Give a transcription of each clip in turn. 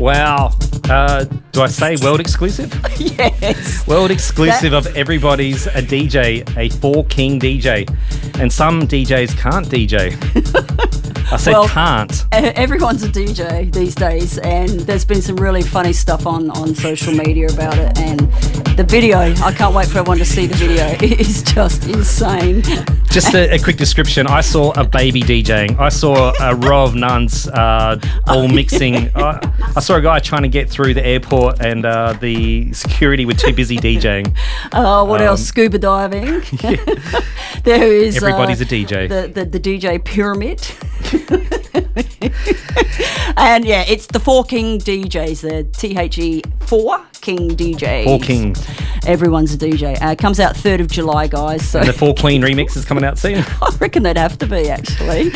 Wow. Do I say world exclusive? Yes. World exclusive of everybody's a DJ, a Four King DJ. And some DJs can't DJ. I said can't. Everyone's a DJ these days, and there's been some really funny stuff on social media about it. And the video, I can't wait for everyone to see the video. It is just insane. Just a quick description. I saw a baby DJing. I saw a row of nuns all mixing. I saw a guy trying to get through the airport, and the security were too busy DJing. What else? Scuba diving. Yeah. There is everybody's a DJ. The DJ pyramid. And yeah, it's the Four King DJs. The THE 4 King DJs. Four Kings. Everyone's a DJ. It comes out 3rd of July, guys. So and the Four Queen remix is coming out soon. I reckon they'd have to be, actually.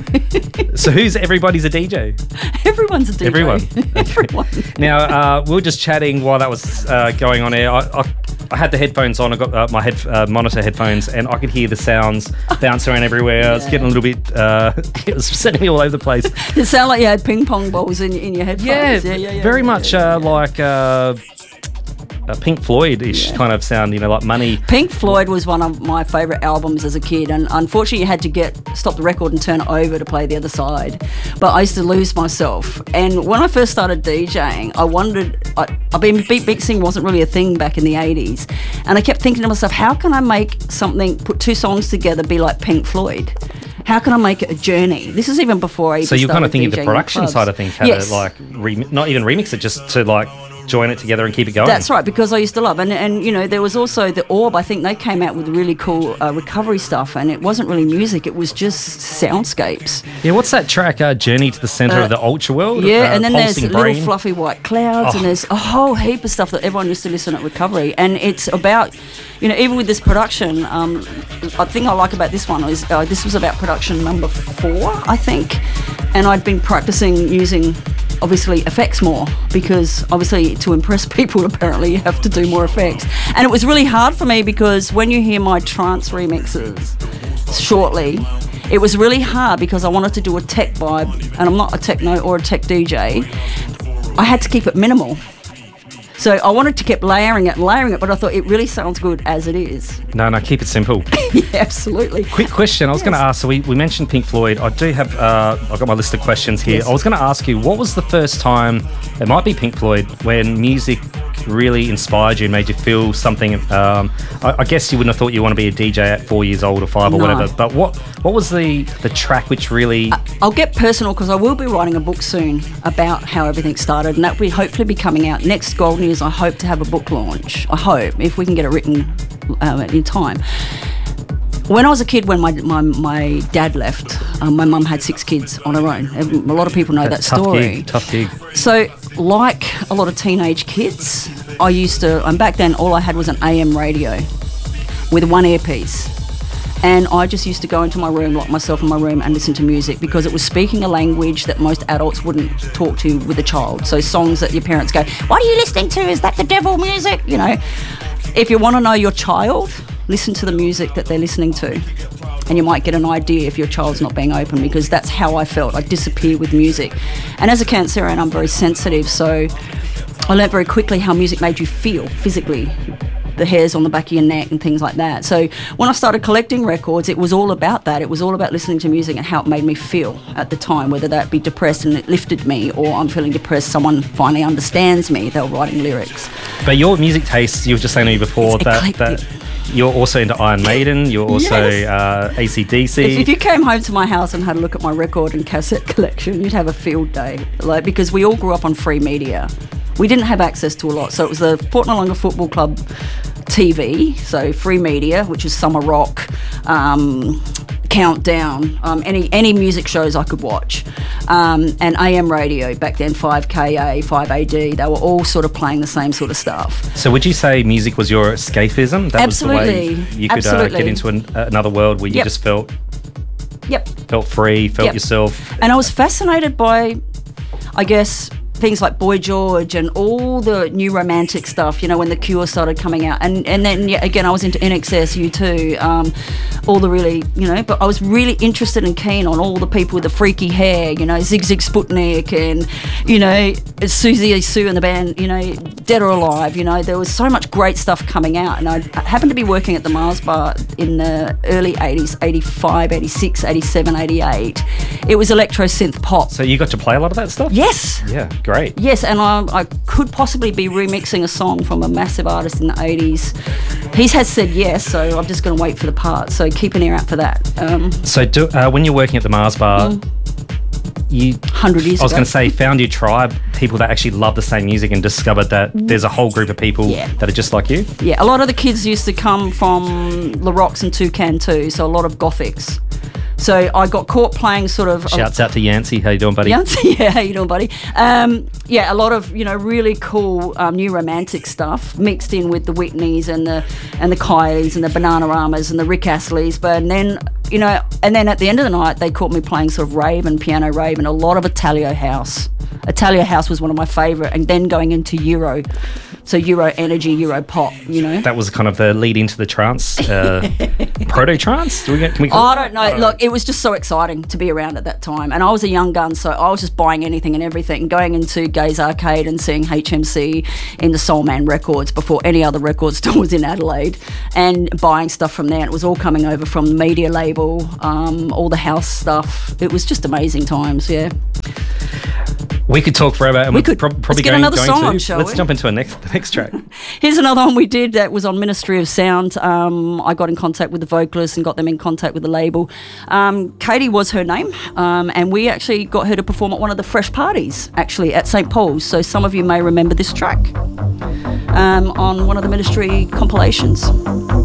So who's everybody's a DJ? Everyone's a DJ. Everyone. Everyone. Now, we were just chatting while that was going on air. I had the headphones on. I got my monitor headphones, and I could hear the sounds bounce around everywhere. I was getting a little bit. It was sending me all over the place. It sounded like you had ping pong balls in your headphones. Yeah, very much like a Pink Floyd-ish kind of sound, like Money. Pink Floyd was one of my favourite albums as a kid, and unfortunately you had to stop the record and turn it over to play the other side. But I used to lose myself. And when I first started DJing, I wondered, beat mixing wasn't really a thing back in the 80s. And I kept thinking to myself, how can I make something, put two songs together, be like Pink Floyd? How can I make it a journey? This is even before I even So you're kind of thinking DJing the production side of things, how to not even remix it, just to join it together and keep it going. That's right, because I used to love, and there was also the Orb. I think they came out with really cool recovery stuff, and it wasn't really music; it was just soundscapes. Yeah, what's that track? Journey to the Center of the Ultra World. Yeah, and then there's Pulsing little Brain. fluffy white clouds, and there's a whole heap of stuff that everyone used to listen at recovery, and it's about. Even with this production, I think I like about this one is this was about production number 4, I think, and I'd been practicing using, obviously, effects more, because obviously to impress people, apparently you have to do more effects. And it was really hard for me because when you hear my trance remixes shortly, it was really hard because I wanted to do a tech vibe, and I'm not a techno or a tech DJ. I had to keep it minimal. So I wanted to keep layering it, but I thought it really sounds good as it is. No, keep it simple. Yeah, absolutely. Quick question. I was going to ask, so we mentioned Pink Floyd. I do have, I've got my list of questions here. Yes. I was going to ask you, what was the first time, it might be Pink Floyd, when music really inspired you and made you feel something? I guess you wouldn't have thought you want to be a DJ at 4 years old or 5 or whatever, but what was the track which really... I'll get personal because I will be writing a book soon about how everything started, and that will hopefully be coming out next Golden Years. I hope to have a book launch. I hope, if we can get it written in time. When I was a kid, when my dad left, my mum had 6 kids on her own. A lot of people know that story. Tough gig. So, like a lot of teenage kids, I used to, and back then all I had was an AM radio with one earpiece. And I just used to go into my room, lock myself in my room and listen to music because it was speaking a language that most adults wouldn't talk to with a child. So songs that your parents go, "What are you listening to? Is that the devil music?" If you want to know your child, listen to the music that they're listening to. And you might get an idea if your child's not being open, because that's how I felt. I disappear with music. And as a Cancerian, I'm very sensitive, so I learnt very quickly how music made you feel physically. The hairs on the back of your neck and things like that. So when I started collecting records, it was all about that. It was all about listening to music and how it made me feel at the time, whether that be depressed and it lifted me, or I'm feeling depressed, someone finally understands me, they were writing lyrics. But your music taste, you were just saying to me before that you're also into Iron Maiden, you're also AC/DC. If you came home to my house and had a look at my record and cassette collection, you'd have a field day, because we all grew up on free media. We didn't have access to a lot, so it was the Port Noarlunga Football Club TV, so free media, which is Summer Rock, Countdown, any music shows I could watch, and AM radio back then, 5KA, 5AD, they were all sort of playing the same sort of stuff. So would you say music was your escapism? That Absolutely. was the way you could get into another world where you just felt free, felt yourself? And I was fascinated by, I guess, things like Boy George and all the new romantic stuff, you know, when The Cure started coming out. And then, yeah, again, I was into NXS, U2, all the really, you know, but I was really interested and keen on all the people with the freaky hair, you know, Zig Zig Sputnik and, you know, Susie Sue and the band, you know, Dead or Alive, you know, there was so much great stuff coming out. And I happened to be working at the Mars Bar in the early 80s, 85, 86, 87, 88. It was electro synth pop. So you got to play a lot of that stuff? Yes. Yeah, great. Yes, and I could possibly be remixing a song from a massive artist in the 80s. He has said yes, so I'm just going to wait for the part. So keep an ear out for that. So when you're working at the Mars Bar, you 100 years I was ago. going to say, found your tribe, people that actually love the same music, and discovered that there's a whole group of people that are just like you? Yeah, a lot of the kids used to come from La Rocks and Toucan too, so a lot of gothics. So I got caught playing sort of... Shouts out to Yancey. How you doing, buddy? Yancey, yeah, how you doing, buddy? Yeah, a lot of, you know, really cool new romantic stuff mixed in with the Whitneys and the Kylies and the Bananaramas and the Rick Astleys. But then, you know, and then at the end of the night, they caught me playing sort of rave and piano rave and a lot of Italio house. Italio house was one of my favourite, and then going into Euro. So Euro energy, Euro pop, you know. That was kind of the lead into the trance, proto-trance? I don't know. Look, it was just so exciting to be around at that time. And I was a young gun, so I was just buying anything and everything, going into Gaze Arcade and seeing HMC in the Soul Man Records before any other record store was in Adelaide, and buying stuff from there. And it was all coming over from the media label, all the house stuff. It was just amazing times, yeah. We could talk forever, and we could probably let's get another song on, shall Let's we? jump into the next track. Here's another one we did that was on Ministry of Sound. I got in contact with the vocalist and got them in contact with the label. Katie was her name, and we actually got her to perform at one of the Fresh parties, actually, at St. Paul's. So some of you may remember this track on one of the Ministry compilations.